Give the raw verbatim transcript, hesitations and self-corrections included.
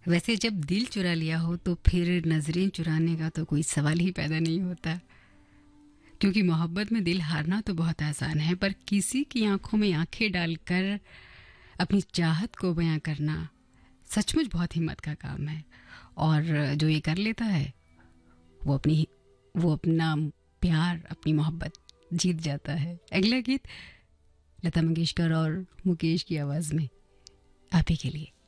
वैसे जब दिल चुरा लिया हो तो फिर नजरें चुराने का तो कोई सवाल ही पैदा नहीं होता, क्योंकि मोहब्बत में दिल हारना तो बहुत आसान है, पर किसी की आंखों में आंखें डालकर अपनी चाहत को बयां करना सचमुच बहुत हिम्मत का काम है। और जो ये कर लेता है वो अपनी वो अपना प्यार, अपनी मोहब्बत जीत जाता है। अगला गीत लता मंगेशकर और मुकेश की आवाज़ में आप ही के लिए।